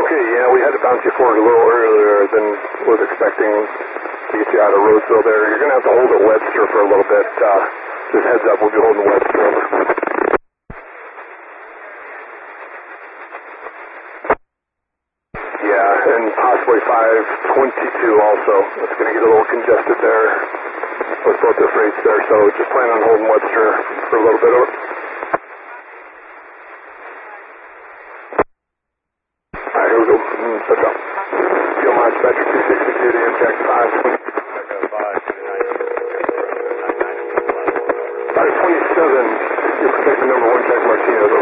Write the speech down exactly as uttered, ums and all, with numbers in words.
Okay, yeah, we had to bounce you forward a little earlier than was expecting to get you out of Roseville there. You're going to have to hold at Webster for a little bit. Uh, just heads up, we'll be holding Webster over. Yeah, and possibly five twenty-two also. It's going to get a little congested there with both the freights there, so just plan on holding Webster for a little bit. Over. Alright, here we go. Mm, let's go. Fuel miles, Patrick two sixty-two to impact five twenty. five twenty-seven, you're protecting number one, Jack Martinez.